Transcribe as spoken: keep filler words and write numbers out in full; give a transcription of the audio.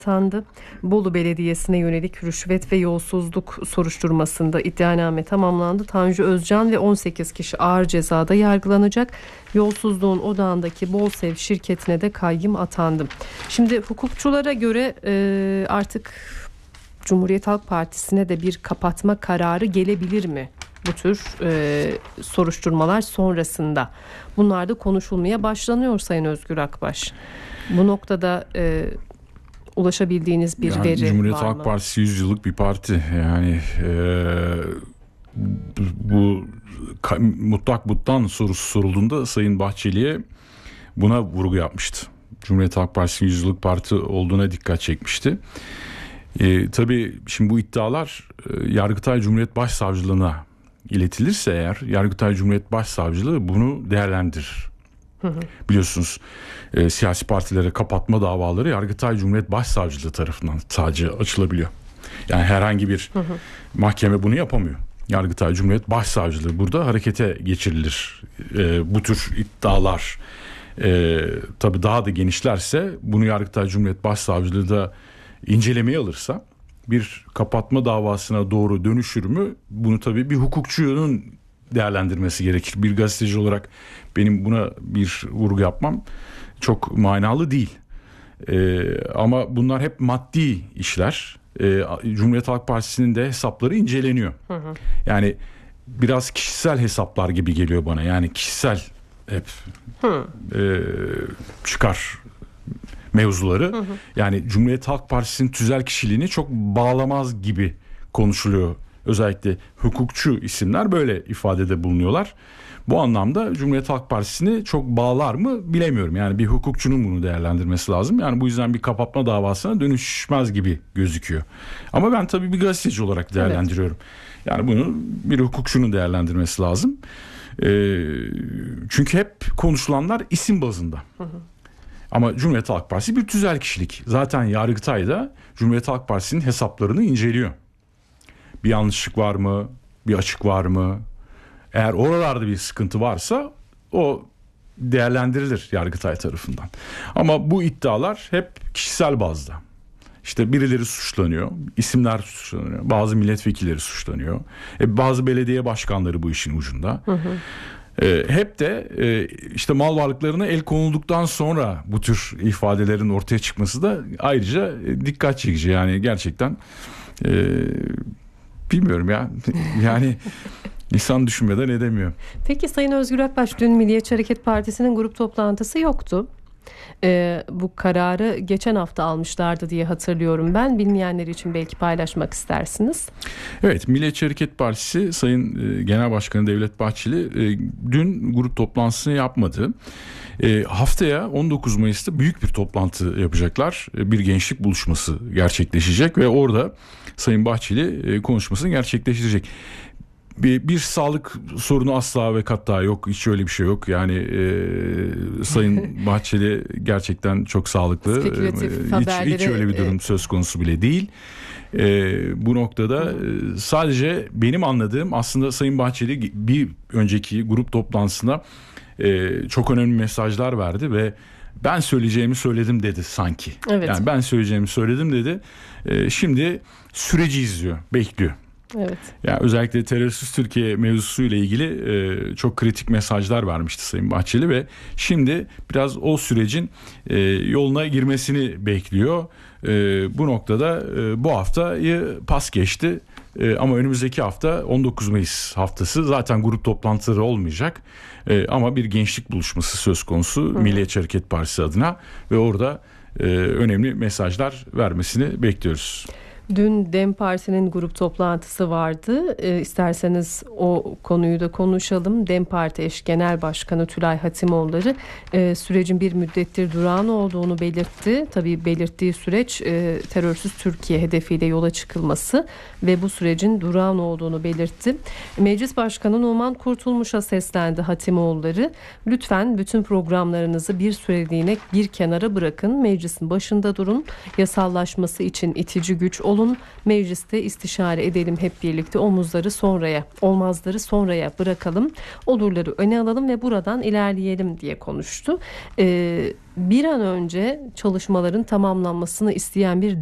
atandı. Bolu Belediyesi'ne yönelik rüşvet ve yolsuzluk soruşturmasında iddianame tamamlandı. Tanju Özcan ve on sekiz kişi ağır cezada yargılanacak. Yolsuzluğun odağındaki Bolsev şirketine de kayyım atandı. Şimdi hukukçulara göre e, artık Cumhuriyet Halk Partisi'ne de bir kapatma kararı gelebilir mi? Bu tür e, soruşturmalar sonrasında. Bunlar da konuşulmaya başlanıyor Sayın Özgür Akbaş. Bu noktada e, ulaşabildiğiniz bir yani veri Cumhuriyet var mı? Halk Partisi yüz yıllık bir parti. Yani e, bu ka, mutlak buttan sorusu sorulduğunda Sayın Bahçeli'ye buna vurgu yapmıştı. Cumhuriyet Halk Partisi'nin yüz yıllık parti olduğuna dikkat çekmişti. E, tabii şimdi bu iddialar e, Yargıtay Cumhuriyet Başsavcılığına iletilirse eğer Yargıtay Cumhuriyet Başsavcılığı bunu değerlendirir. Hı hı. Biliyorsunuz e, siyasi partilere kapatma davaları Yargıtay Cumhuriyet Başsavcılığı tarafından sadece açılabiliyor. Yani herhangi bir hı hı. mahkeme bunu yapamıyor. Yargıtay Cumhuriyet Başsavcılığı burada harekete geçirilir. E, bu tür iddialar e, tabii daha da genişlerse bunu Yargıtay Cumhuriyet Başsavcılığı da incelemeye alırsa bir kapatma davasına doğru dönüşür mü? Bunu tabii bir hukukçunun değerlendirmesi gerekir. Bir gazeteci olarak benim buna bir vurgu yapmam çok manalı değil. Ee, ama bunlar hep maddi işler. Ee, Cumhuriyet Halk Partisi'nin de hesapları inceleniyor. Hı hı. Yani biraz kişisel hesaplar gibi geliyor bana. Yani kişisel hep hı. e, çıkar mevzuları. Hı hı. Yani Cumhuriyet Halk Partisi'nin tüzel kişiliğini çok bağlamaz gibi konuşuluyor. Özellikle hukukçu isimler böyle ifadede bulunuyorlar. Bu anlamda Cumhuriyet Halk Partisi'ni çok bağlar mı bilemiyorum. Yani bir hukukçunun bunu değerlendirmesi lazım. Yani bu yüzden bir kapatma davasına dönüşmez gibi gözüküyor. Ama ben tabii bir gazeteci olarak değerlendiriyorum. Evet. Yani bunu bir hukukçunun değerlendirmesi lazım. Ee, çünkü hep konuşulanlar isim bazında. Hı hı. Ama Cumhuriyet Halk Partisi bir tüzel kişilik. Zaten Yargıtay da Cumhuriyet Halk Partisi'nin hesaplarını inceliyor. Bir yanlışlık var mı? Bir açık var mı? Eğer oralarda bir sıkıntı varsa o değerlendirilir Yargıtay tarafından. Ama bu iddialar hep kişisel bazda. İşte birileri suçlanıyor, isimler suçlanıyor, bazı milletvekilleri suçlanıyor. E, bazı belediye başkanları bu işin ucunda. Hı hı. E, hep de e, işte mal varlıklarına el konulduktan sonra bu tür ifadelerin ortaya çıkması da ayrıca e, dikkat çekici. Yani gerçekten e, bilmiyorum ya yani insan düşünmeden edemiyor. Peki Sayın Özgür Akbaş, dün Milliyetçi Hareket Partisi'nin grup toplantısı yoktu. Ee, bu kararı geçen hafta almışlardı diye hatırlıyorum ben. Bilmeyenler için belki paylaşmak istersiniz. Evet, Milliyetçi Hareket Partisi Sayın e, Genel Başkanı Devlet Bahçeli e, dün grup toplantısını yapmadı. E, haftaya on dokuz Mayıs'ta büyük bir toplantı yapacaklar. E, bir gençlik buluşması gerçekleşecek ve orada Sayın Bahçeli e, konuşmasını gerçekleştirecek. Bir, bir sağlık sorunu asla ve katta yok. Hiç öyle bir şey yok. Yani e, Sayın Bahçeli gerçekten çok sağlıklı. Spekülatif hiç, haberleri... hiç öyle bir durum söz konusu bile değil. E, bu noktada e, sadece benim anladığım aslında Sayın Bahçeli bir önceki grup toplantısında e, çok önemli mesajlar verdi ve ben söyleyeceğimi söyledim dedi sanki. Evet. Yani ben söyleyeceğimi söyledim dedi. E, şimdi süreci izliyor, bekliyor. Evet. Yani özellikle terörsüz Türkiye mevzusuyla ilgili e, çok kritik mesajlar vermişti Sayın Bahçeli ve şimdi biraz o sürecin e, yoluna girmesini bekliyor. E, bu noktada e, bu haftayı pas geçti. E, ama önümüzdeki hafta on dokuz Mayıs haftası zaten grup toplantıları olmayacak. E, ama bir gençlik buluşması söz konusu Hı. Milliyetçi Hareket Partisi adına ve orada e, önemli mesajlar vermesini bekliyoruz. Dün DEM Parti'nin grup toplantısı vardı. E, isterseniz o konuyu da konuşalım. DEM Parti eş genel başkanı Tülay Hatimoğulları e, sürecin bir müddettir durağan olduğunu belirtti. Tabii belirttiği süreç e, terörsüz Türkiye hedefiyle yola çıkılması ve bu sürecin durağan olduğunu belirtti. Meclis Başkanı Numan Kurtulmuş'a seslendi Hatimoğulları. Lütfen bütün programlarınızı bir süreliğine bir kenara bırakın. Meclisin başında durun. Yasallaşması için itici güç olun. Mecliste istişare edelim hep birlikte, omuzları sonraya, olmazları sonraya bırakalım, olurları öne alalım ve buradan ilerleyelim diye konuştu. Ee, bir an önce çalışmaların tamamlanmasını isteyen bir